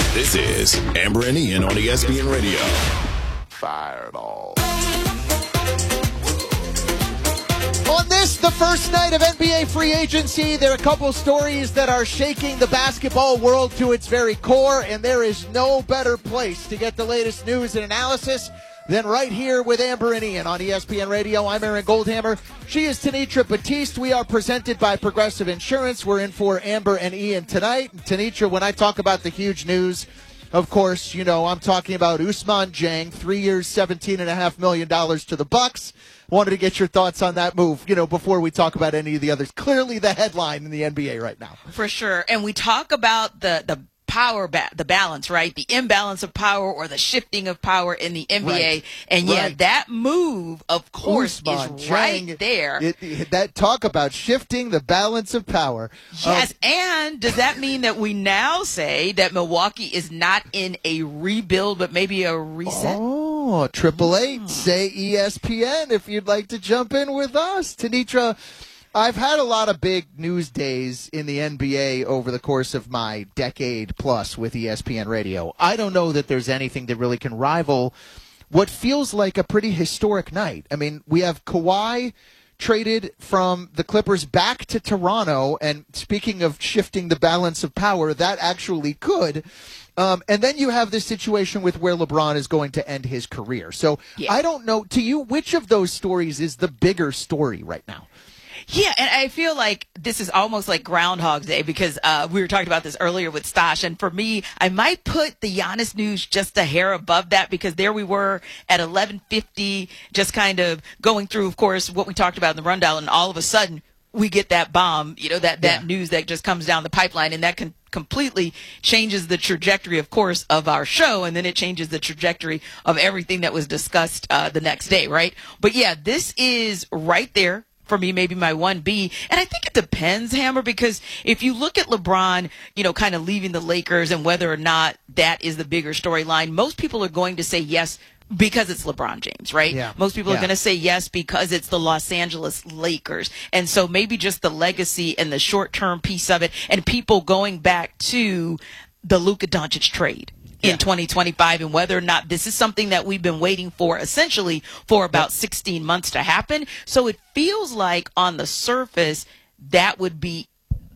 This is Amber and Ian on ESPN Radio. Fireball. On this, the first night of NBA free agency, there are a couple stories that are shaking the basketball world to its very core, and there is no better place to get the latest news and analysis than right here with Amber and Ian on ESPN Radio. I'm Aaron Goldhammer. She is Tanitra Batiste. We are presented by Progressive Insurance. We're in for Amber and Ian tonight. And Tanitra, when I talk about the huge news, of course, you know, I'm talking about Ousmane Dieng, 3 years, $17.5 million to the Bucks. Wanted to get your thoughts on that move, you know, before we talk about any of the others. Clearly the headline in the NBA right now. For sure. And we talk about the power, the balance, right? The imbalance of power or the shifting of power in the NBA. Right. And that move, of course, Ousmane is right there. That talk about shifting the balance of power. Yes, and does that mean that we now say that Milwaukee is not in a rebuild, but maybe a reset? Oh, 888, say ESPN if you'd like to jump in with us. Tanitra, I've had a lot of big news days in the NBA over the course of my decade plus with ESPN Radio. I don't know that there's anything that really can rival what feels like a pretty historic night. I mean, we have Kawhi traded from the Clippers back to Toronto, and speaking of shifting the balance of power, that actually could. And then you have this situation with where LeBron is going to end his career. So I don't know, to you, which of those stories is the bigger story right now? Yeah, and I feel like this is almost like Groundhog Day because we were talking about this earlier with Stosh. And for me, I might put the Giannis news just a hair above that because there we were at 11:50, just kind of going through, of course, what we talked about in the rundown. And all of a sudden, we get that bomb, you know, that news that just comes down the pipeline. And that can completely changes the trajectory, of course, of our show. And then it changes the trajectory of everything that was discussed the next day, right? But yeah, this is right there. For me, maybe my 1B. And I think it depends, Hammer, because if you look at LeBron, you know, kind of leaving the Lakers and whether or not that is the bigger storyline, most people are going to say yes because it's LeBron James, right? Yeah. Most people are going to say yes because it's the Los Angeles Lakers. And so maybe just the legacy and the short-term piece of it and people going back to the Luka Doncic trade in 2025 and whether or not this is something that we've been waiting for essentially for about 16 months to happen. So it feels like on the surface that would be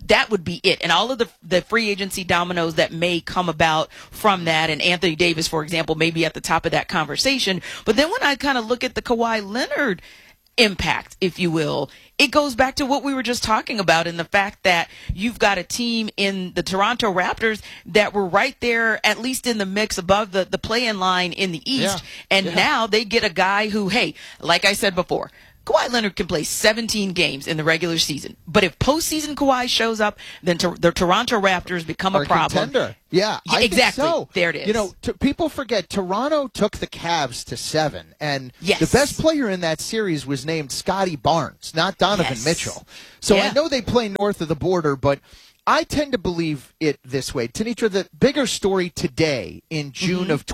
it. And all of the free agency dominoes that may come about from that, and Anthony Davis, for example, may be at the top of that conversation. But then when I kind of look at the Kawhi Leonard impact, if you will, it goes back to what we were just talking about and the fact that you've got a team in the Toronto Raptors that were right there, at least in the mix above the play-in line in the East. And now they get a guy who, hey, like I said before, Kawhi Leonard can play 17 games in the regular season. But if postseason Kawhi shows up, then the Toronto Raptors become a problem. Contender. Yeah, I exactly. Think so. There it is. You know, people forget Toronto took the Cavs to 7, and yes. the best player in that series was named Scotty Barnes, not Donovan Mitchell. So I know they play north of the border, but I tend to believe it this way. Tanitra, the bigger story today in June of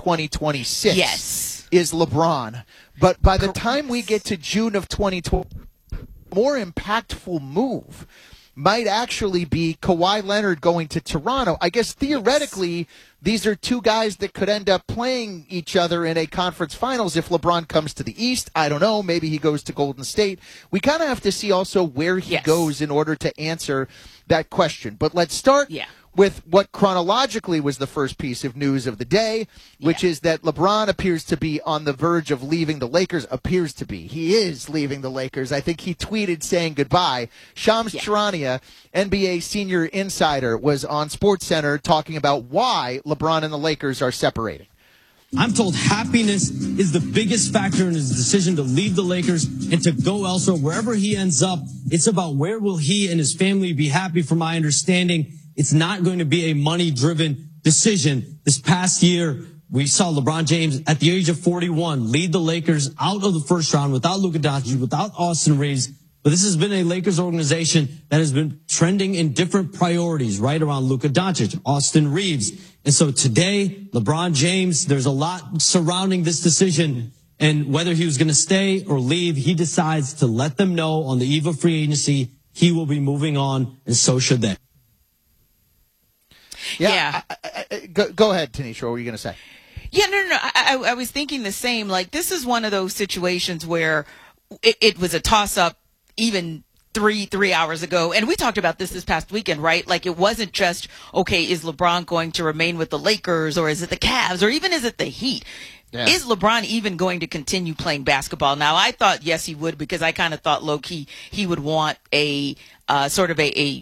2026 is LeBron. But by the time we get to June of 2020, more impactful move might actually be Kawhi Leonard going to Toronto. I guess theoretically, these are two guys that could end up playing each other in a conference finals if LeBron comes to the East. I don't know. Maybe he goes to Golden State. We kind of have to see also where he goes in order to answer that question. But let's start with what chronologically was the first piece of news of the day, which is that LeBron appears to be on the verge of leaving the Lakers. Appears to be. He is leaving the Lakers. I think he tweeted saying goodbye. Shams Charania, NBA senior insider, was on SportsCenter talking about why LeBron and the Lakers are separating. I'm told happiness is the biggest factor in his decision to leave the Lakers and to go elsewhere. Wherever he ends up, it's about where will he and his family be happy. From my understanding, it's not going to be a money-driven decision. This past year, we saw LeBron James at the age of 41 lead the Lakers out of the first round without Luka Doncic, without Austin Reeves. But this has been a Lakers organization that has been trending in different priorities right around Luka Doncic, Austin Reeves. And so today, LeBron James, there's a lot surrounding this decision. And whether he was going to stay or leave, he decides to let them know on the eve of free agency he will be moving on, and so should they. Yeah. Go ahead, Tanisha. What were you going to say? Yeah, no. I was thinking the same. Like, this is one of those situations where it was a toss-up even three hours ago. And we talked about this past weekend, right? Like, it wasn't just, okay, is LeBron going to remain with the Lakers, or is it the Cavs, or even is it the Heat? Yeah. Is LeBron even going to continue playing basketball? Now, I thought, yes, he would, because I kind of thought low-key he would want a sort of the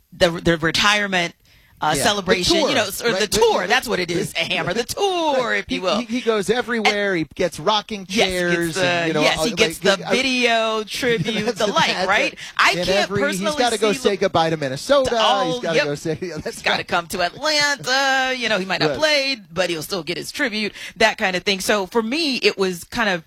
retirement celebration, tour, or right? The tour. That's what it is, a Hammer. The tour, if you will. He goes everywhere. He gets rocking chairs. He gets the video tribute, the like, right? I can't personally He's got to go say goodbye to Minnesota. He's got to go say. He's got to come to Atlanta. He might not play, but he'll still get his tribute. That kind of thing. So for me, it was kind of.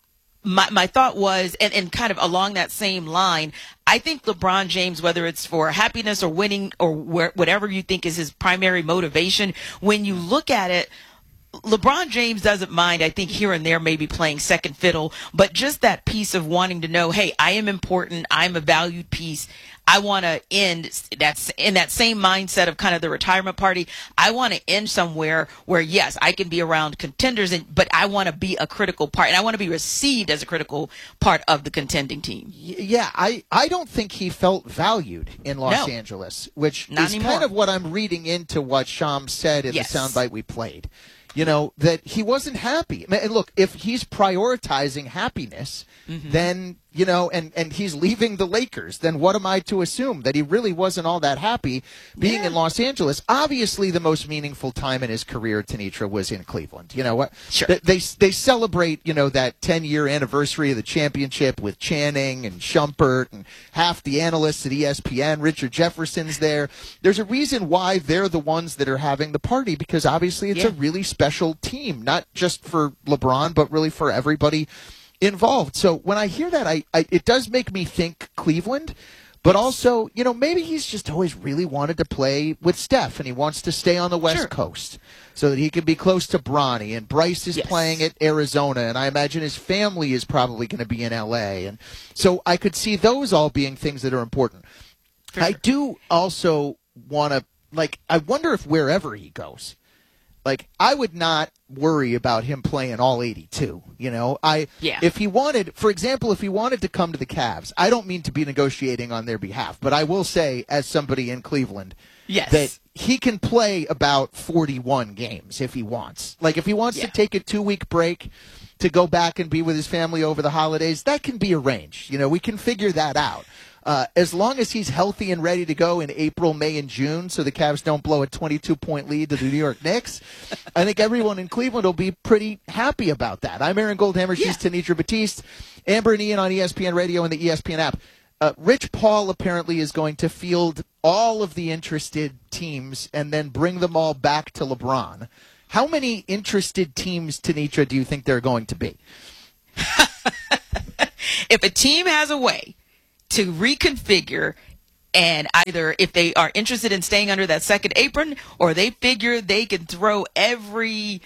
My thought was, and kind of along that same line, I think LeBron James, whether it's for happiness or winning or whatever you think is his primary motivation, when you look at it, LeBron James doesn't mind, I think, here and there maybe playing second fiddle, but just that piece of wanting to know, hey, I am important, I'm a valued piece. I want to end that's in that same mindset of kind of the retirement party. I want to end somewhere where, yes, I can be around contenders, but I want to be a critical part, and I want to be received as a critical part of the contending team. Yeah, I don't think he felt valued in Los Angeles, which is kind of what I'm reading into what Shams said in the soundbite we played. That he wasn't happy. And look, if he's prioritizing happiness, then, and he's leaving the Lakers, then what am I to assume? That he really wasn't all that happy being in Los Angeles. Obviously, the most meaningful time in his career, Tanitra, was in Cleveland. You know what? Sure. They celebrate, that 10-year anniversary of the championship with Channing and Shumpert and half the analysts at ESPN. Richard Jefferson's there. There's a reason why they're the ones that are having the party, because obviously it's a really special team, not just for LeBron, but really for everybody involved. So when I hear that, it does make me think Cleveland, but also, maybe he's just always really wanted to play with Steph, and he wants to stay on the West Coast so that he can be close to Bronny, and Bryce is playing at Arizona, and I imagine his family is probably going to be in LA. And so I could see those all being things that are important. Sure. I do also want to, I wonder if wherever he goes, I would not worry about him playing all 82. If he wanted, for example, if he wanted to come to the Cavs, I don't mean to be negotiating on their behalf, but I will say, as somebody in Cleveland, that he can play about 41 games if he wants. If he wants to take a 2-week break to go back and be with his family over the holidays, that can be arranged. We can figure that out. As long as he's healthy and ready to go in April, May, and June, so the Cavs don't blow a 22-point lead to the New York Knicks, I think everyone in Cleveland will be pretty happy about that. I'm Aaron Goldhammer. She's Tanitra Batiste. Amber and Ian on ESPN Radio and the ESPN app. Rich Paul apparently is going to field all of the interested teams and then bring them all back to LeBron. How many interested teams, Tanitra, do you think there are going to be? If a team has a way to reconfigure, and either if they are interested in staying under that second apron, or they figure they can throw every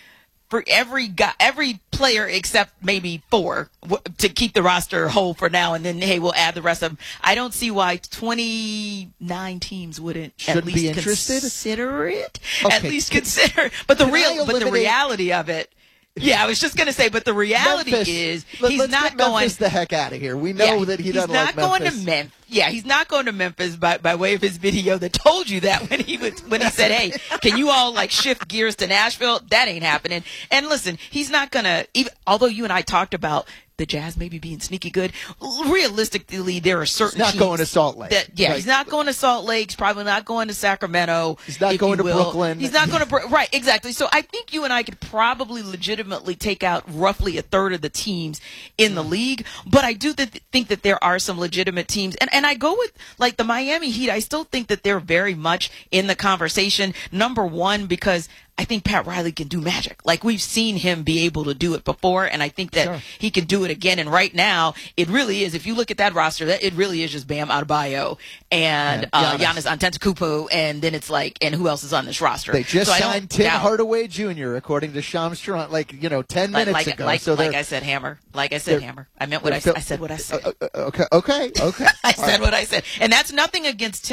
player except maybe 4 to keep the roster whole for now, and then we'll add the rest of them. I don't see why 29 teams wouldn't at least consider it. Okay. At least consider, but the reality of it. Yeah, I was just going to say, but the reality is he's not going. Memphis the heck out of here. We know that he doesn't like Memphis. He's not going to Memphis. Yeah, he's not going to Memphis by way of his video that told you that when he said, "Hey, can you all shift gears to Nashville?" That ain't happening. And listen, he's not going to. Although you and I talked about the Jazz maybe being sneaky good, realistically, there are certain teams. He's not going to Salt Lake. He's not going to Salt Lake. He's probably not going to Sacramento. He's not going to Brooklyn. He's not going to right, exactly. So I think you and I could probably legitimately take out roughly a third of the teams in the league. But I do think that there are some legitimate teams, and I go with the Miami Heat. I still think that they're very much in the conversation. Number one, because I think Pat Riley can do magic. We've seen him be able to do it before, and I think that he can do it again. And right now, it really is, if you look at that roster, it really is just Bam Adebayo and Giannis Antetokounmpo, and then it's and who else is on this roster? They just signed Tim Hardaway Jr., according to Shams Charania, 10 minutes ago. I said, Hammer. Hammer. I meant what I said. I said what I said. Okay. I said what I said. And that's nothing against Tim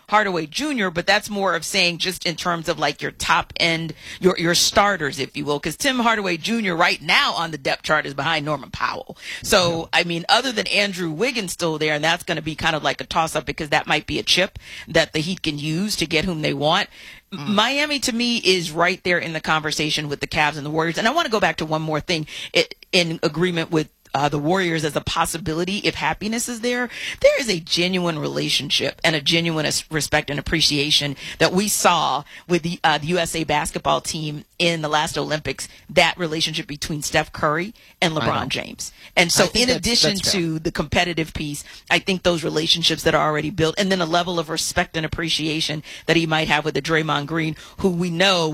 Hardaway Jr., but that's more of saying just in terms of like your top end, your starters, if you will, because Tim Hardaway Jr. right now on the depth chart is behind Norman Powell. So, I mean, other than Andrew Wiggins still there, and that's going to be kind of like a toss-up because that might be a chip that the Heat can use to get whom they want. Miami, to me, is right there in the conversation with the Cavs and the Warriors. And I want to go back to one more thing in agreement with the Warriors as a possibility. If happiness is there is a genuine relationship and a genuine respect and appreciation that we saw with the USA basketball team in the last Olympics, that relationship between Steph Curry and LeBron James. And so in addition to the competitive piece, I think those relationships that are already built, and then a level of respect and appreciation that he might have with the Draymond Green, who we know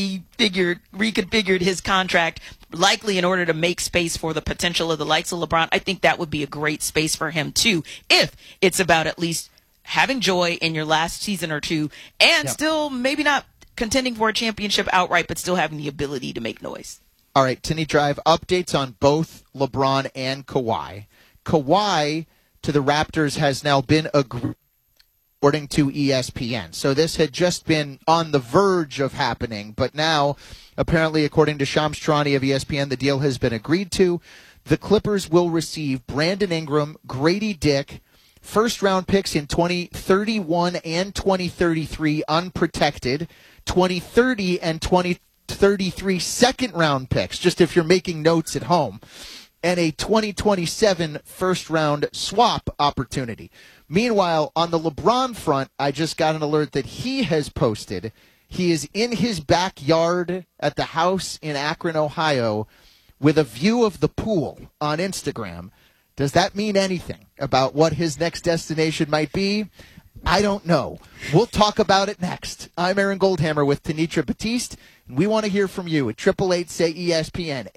reconfigured his contract likely in order to make space for the potential of the likes of LeBron. I think that would be a great space for him too, if it's about at least having joy in your last season or two and still maybe not contending for a championship outright, but still having the ability to make noise. All right, Tinny Drive, updates on both LeBron and Kawhi. Kawhi to the Raptors has now been agreed, according to ESPN. So this had just been on the verge of happening, but now, apparently, according to Shams Charania of ESPN, the deal has been agreed to. The Clippers will receive Brandon Ingram, Grady Dick, first-round picks in 2031 and 2033 unprotected, 2030 and 2033 second-round picks, just if you're making notes at home, and a 2027 first-round swap opportunity. Meanwhile, on the LeBron front, I just got an alert that he has posted. He is in his backyard at the house in Akron, Ohio, with a view of the pool on Instagram. Does that mean anything about what his next destination might be? I don't know. We'll talk about it next. I'm Aaron Goldhammer with Tanitra Batiste, and we want to hear from you at 888-SAY-ESPN,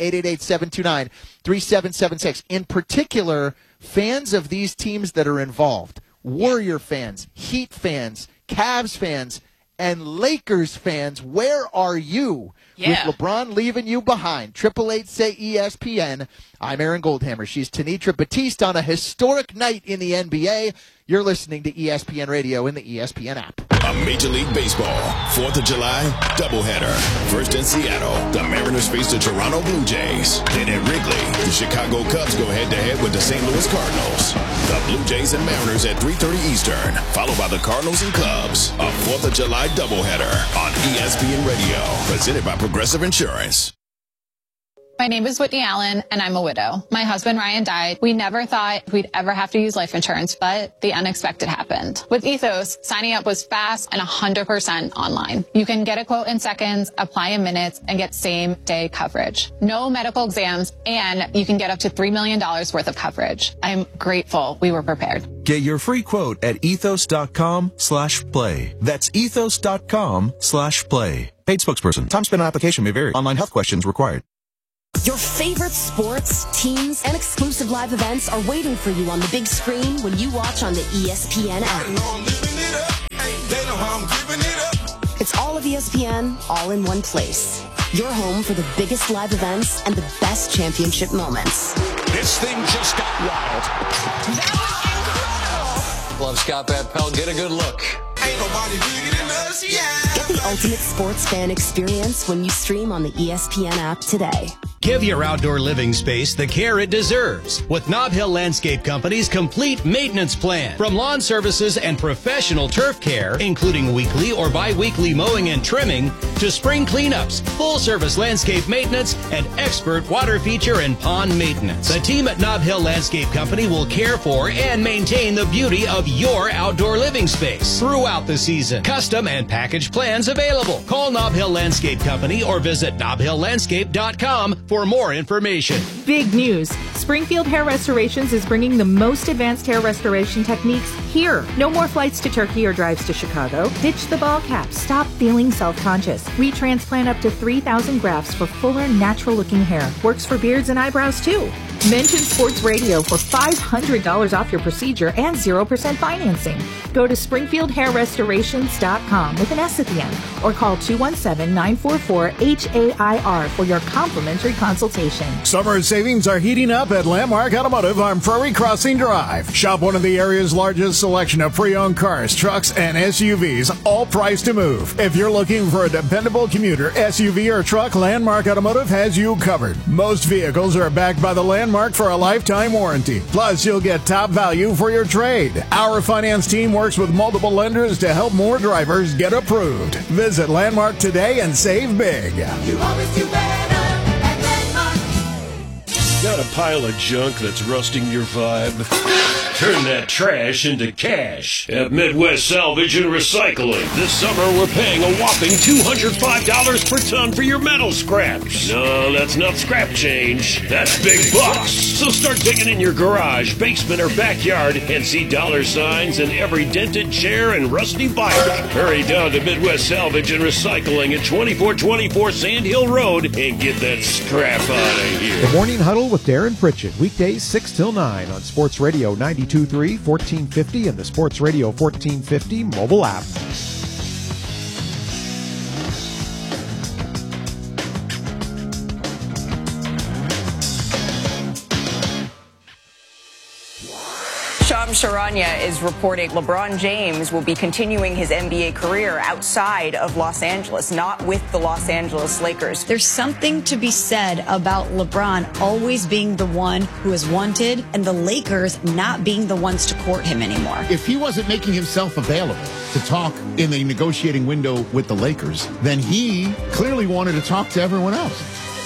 888-729-3776. In particular, fans of these teams that are involved, Warrior fans, Heat fans, Cavs fans, and Lakers fans, where are you with LeBron leaving you behind? 888-SAY-ESPN. I'm Aaron Goldhammer. She's Tanitra Batiste on a historic night in the NBA. You're listening to ESPN Radio in the ESPN app. A Major League Baseball 4th of July doubleheader. First in Seattle, the Mariners face the Toronto Blue Jays. Then at Wrigley, the Chicago Cubs go head-to-head with the St. Louis Cardinals. The Blue Jays and Mariners at 3:30 Eastern, followed by the Cardinals and Cubs. A 4th of July doubleheader on ESPN Radio, presented by Progressive Insurance. My name is Whitney Allen, and I'm a widow. My husband, Ryan, died. We never thought we'd ever have to use life insurance, but the unexpected happened. With Ethos, signing up was fast and 100% online. You can get a quote in seconds, apply in minutes, and get same-day coverage. No medical exams, and you can get up to $3 million worth of coverage. I'm grateful we were prepared. Get your free quote at ethos.com/play. That's ethos.com/play. Paid spokesperson. Time spent on application may vary. Online health questions required. Your favorite sports, teams, and exclusive live events are waiting for you on the big screen when you watch on the ESPN app. It's all of ESPN, all in one place. Your home for the biggest live events and the best championship moments. This thing just got wild. That was incredible. Love Scott Van Pelt. Get a good look. Ain't nobody bigger than us, Get the ultimate sports fan experience when you stream on the ESPN app today. Give your outdoor living space the care it deserves with Nob Hill Landscape Company's complete maintenance plan. From lawn services and professional turf care, including weekly or bi-weekly mowing and trimming, to spring cleanups, full-service landscape maintenance, and expert water feature and pond maintenance. The team at Nob Hill Landscape Company will care for and maintain the beauty of your outdoor living space throughout the season. Custom and package plans available. Call Nob Hill Landscape Company or visit nobhilllandscape.com for more information. Big news. Springfield Hair Restorations is bringing the most advanced hair restoration techniques here. No more flights to Turkey or drives to Chicago. Ditch the ball cap. Stop feeling self-conscious. We transplant up to 3,000 grafts for fuller, natural-looking hair. Works for beards and eyebrows, too. Mention Sports Radio for $500 off your procedure and 0% financing. Go to SpringfieldHairRestorations.com with an S at the end or call 217-944-HAIR for your complimentary consultation. Summer savings are heating up at Landmark Automotive on Prairie Crossing Drive. Shop one of the area's largest selection of pre-owned cars, trucks, and SUVs, all priced to move. If you're looking for a dependable commuter, SUV, or truck, Landmark Automotive has you covered. Most vehicles are backed by the Landmark for a lifetime warranty. Plus, you'll get top value for your trade. Our finance team works with multiple lenders to help more drivers get approved. Visit Landmark today and save big. You always do better at Landmark. Got a pile of junk that's rusting your vibe? Turn that trash into cash at Midwest Salvage and Recycling. This summer, we're paying a whopping $205 per ton for your metal scraps. No, that's not scrap change. That's big bucks. So start digging in your garage, basement, or backyard and see dollar signs in every dented chair and rusty bike. Hurry down to Midwest Salvage and Recycling at 2424 Sand Hill Road and get that scrap out of here. The Morning Huddle with Darren Pritchett, weekdays 6 till 9 on Sports Radio 92.3, 1450, and the Sports Radio 1450 mobile app. Shams Charania is reporting LeBron James will be continuing his NBA career outside of Los Angeles, not with the Los Angeles Lakers. There's something to be said about LeBron always being the one who is wanted and the Lakers not being the ones to court him anymore. If he wasn't making himself available to talk in the negotiating window with the Lakers, then he clearly wanted to talk to everyone else.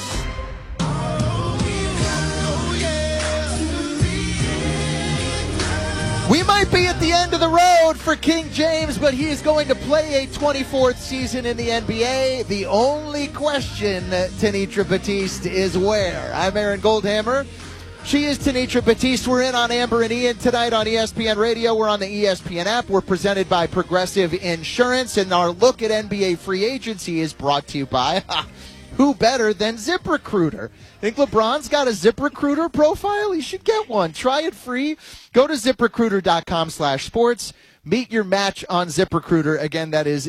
We might be at the end of the road for King James, but he is going to play a 24th season in the NBA. The only question, Tenitra Batiste, is where? I'm Aaron Goldhammer. She is Tenitra Batiste. We're in on Amber and Ian tonight on ESPN Radio. We're on the ESPN app. We're presented by Progressive Insurance, and our look at NBA free agency is brought to you by... who better than ZipRecruiter? Think LeBron's got a ZipRecruiter profile? He should get one. Try it free. Go to ZipRecruiter.com/sports. Meet your match on ZipRecruiter. Again, that is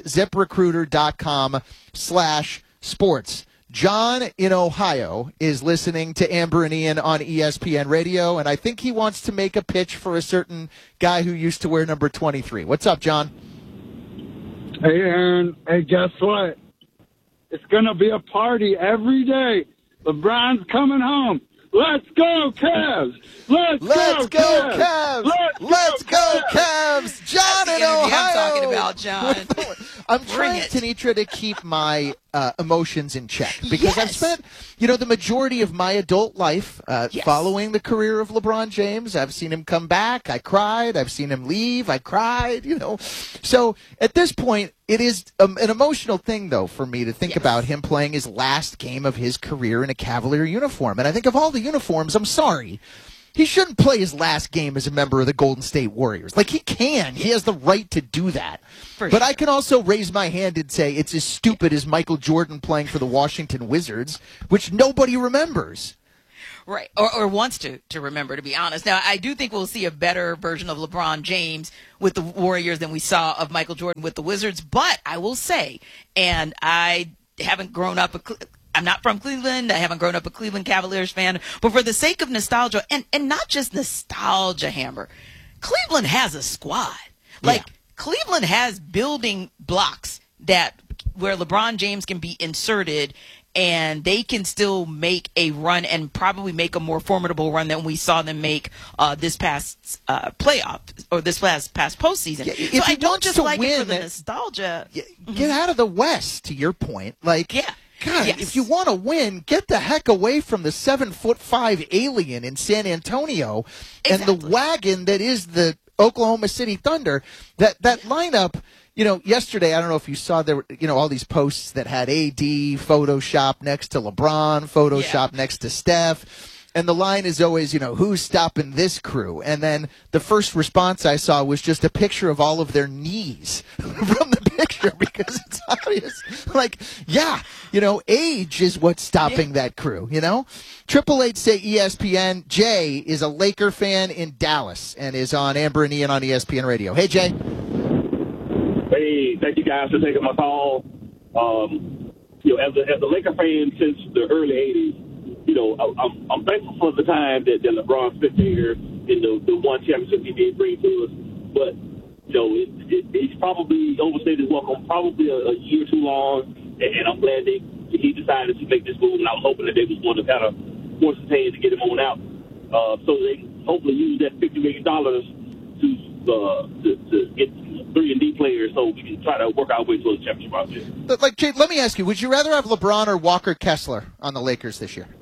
ZipRecruiter.com/sports. John in Ohio is listening to Amber and Ian on ESPN Radio, and I think he wants to make a pitch for a certain guy who used to wear number 23. What's up, John? Hey, Aaron. Hey, guess what? It's going to be a party every day. LeBron's coming home. Let's go, Cavs! Let's go, Cavs! Let's go, Cavs! John in Ohio! I'm talking about, John. I'm trying, Tenitra, to keep my emotions in check because I've spent, the majority of my adult life following the career of LeBron James. I've seen him come back. I cried. I've seen him leave. I cried, So at this point, it is an emotional thing, though, for me to think about him playing his last game of his career in a Cavalier uniform. And I think of all the uniforms, I'm sorry, he shouldn't play his last game as a member of the Golden State Warriors. Like, he can. He has the right to do that. But I can also raise my hand and say it's as stupid as Michael Jordan playing for the Washington Wizards, which nobody remembers. Right, or wants to remember, to be honest. Now, I do think we'll see a better version of LeBron James with the Warriors than we saw of Michael Jordan with the Wizards. But I will say, and I haven't grown up I'm not from Cleveland. I haven't grown up a Cleveland Cavaliers fan. But for the sake of nostalgia, and not just nostalgia, Hammer, Cleveland has a squad. Cleveland has building blocks where LeBron James can be inserted, and they can still make a run and probably make a more formidable run than we saw them make this past playoff or this past postseason. Yeah, so I don't just like win, it for the nostalgia. Get out of the West, to your point. God, if you want to win, get the heck away from the 7'5" alien in San Antonio and the wagon that is the Oklahoma City Thunder. That lineup. Yesterday, I don't know if you saw there were, all these posts that had AD Photoshop next to LeBron, Photoshop next to Steph. And the line is always, who's stopping this crew? And then the first response I saw was just a picture of all of their knees from the picture because it's obvious. Age is what's stopping that crew, 888 say ESPN. Jay is a Laker fan in Dallas and is on Amber and Ian on ESPN Radio. Hey, Jay. thank you guys for taking my call. As a Laker fan since the early 80s, I'm thankful for the time that LeBron spent here in the one championship he did bring to us. But, he's probably overstayed his welcome probably a year too long, and I'm glad that he decided to make this move, and I was hoping that they was going to kind of force his hand to get him on out, so they can hopefully use that $50 million to get 3-and-D players so we can try to work our way to a championship project. Like, Jade, let me ask you, would you rather have LeBron or Walker Kessler on the Lakers this year?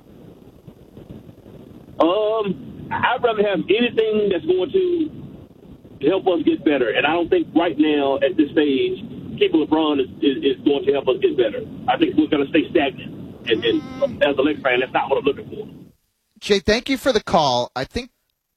I'd rather have anything that's going to help us get better. And I don't think right now at this stage, keeping LeBron is going to help us get better. I think we're going to stay stagnant. And as a Lakers fan, that's not what I'm looking for. Jay, thank you for the call. I think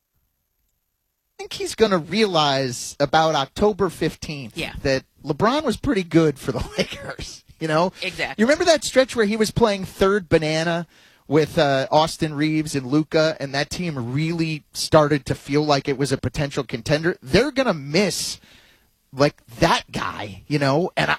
he's going to realize about October 15th that LeBron was pretty good for the Lakers. Exactly. You remember that stretch where he was playing third banana with Austin Reeves and Luka, and that team really started to feel like it was a potential contender? They're going to miss like that guy, And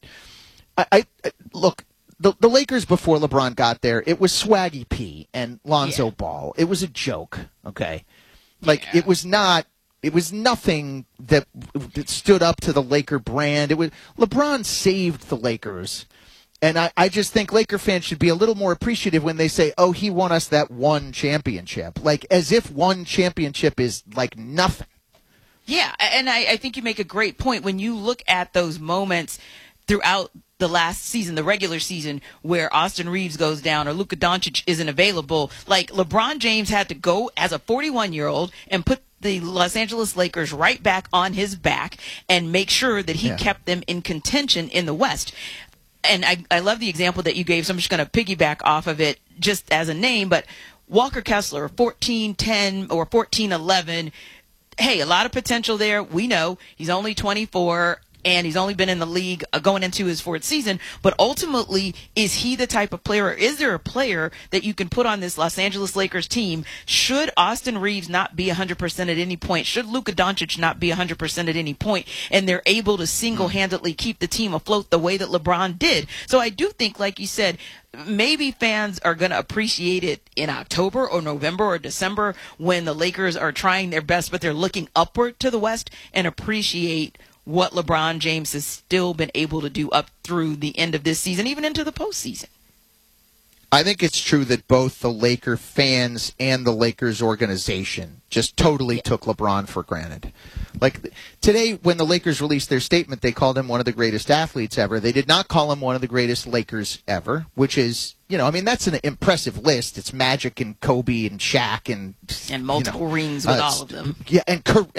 I look. The Lakers before LeBron got there, it was Swaggy P and Lonzo Ball. It was a joke, okay? It was nothing that stood up to the Laker brand. LeBron saved the Lakers. And I just think Laker fans should be a little more appreciative when they say, oh, he won us that one championship. As if one championship is like nothing. Yeah, and I think you make a great point. When you look at those moments throughout the last season, the regular season, where Austin Reeves goes down or Luka Doncic isn't available, like LeBron James had to go as a 41-year-old and put the Los Angeles Lakers right back on his back and make sure that he kept them in contention in the West. And I love the example that you gave, so I'm just going to piggyback off of it just as a name, but Walker Kessler, 14-10 or 14-11, hey, a lot of potential there. We know he's only 24. And he's only been in the league going into his fourth season. But ultimately, is he the type of player, or is there a player that you can put on this Los Angeles Lakers team? Should Austin Reeves not be 100% at any point? Should Luka Doncic not be 100% at any point? And they're able to single-handedly keep the team afloat the way that LeBron did. So I do think, like you said, maybe fans are going to appreciate it in October or November or December when the Lakers are trying their best, but they're looking upward to the West, and appreciate what LeBron James has still been able to do up through the end of this season, even into the postseason. I think it's true that both the Laker fans and the Lakers organization just totally took LeBron for granted. Like today, when the Lakers released their statement, they called him one of the greatest athletes ever. They did not call him one of the greatest Lakers ever, which is, that's an impressive list. It's Magic and Kobe and Shaq and multiple rings with all of them. Yeah, and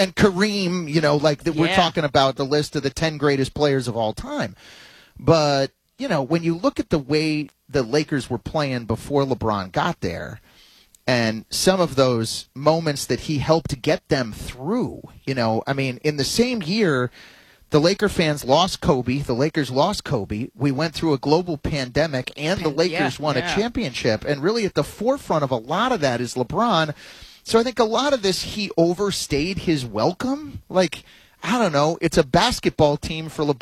Kareem, we're talking about the list of the 10 greatest players of all time. But, when you look at the way the Lakers were playing before LeBron got there, and some of those moments that he helped get them through, in the same year, the Laker fans lost Kobe. The Lakers lost Kobe. We went through a global pandemic, and the Lakers won a championship. And really at the forefront of a lot of that is LeBron. So I think a lot of this, he overstayed his welcome. I don't know. It's a basketball team for LeBron.